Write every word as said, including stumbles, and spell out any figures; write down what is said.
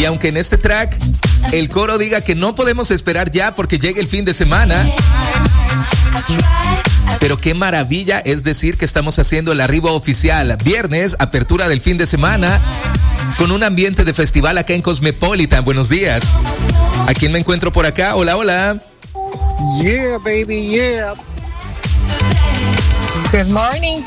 Y aunque en este track el coro diga que no podemos esperar ya porque llegue el fin de semana, pero qué maravilla es decir que estamos haciendo el arribo oficial. Viernes, apertura del fin de semana, con un ambiente de festival acá en Cosmopolitan. Buenos días. ¿A quién me encuentro por acá? Hola, hola. Yeah, baby, yeah. Good morning.